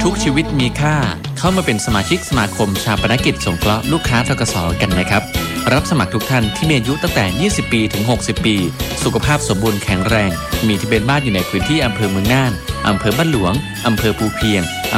ทุกชีวิตมีค่าเข้ามาเป็นสมาชิกสมาคมชาปนกิจสงเคราะห์ลูกค้าธกส.กันนะครับรับสมัครทุกท่านที่มีอายุตั้งแต่20ปีถึง60ปีสุขภาพสมบูรณ์แข็งแรงมีทะเบียนบ้านอยู่ในพื้นที่อำเภอเมืองน่านอำเภอบ้านหลวงอำเภอภูเพียง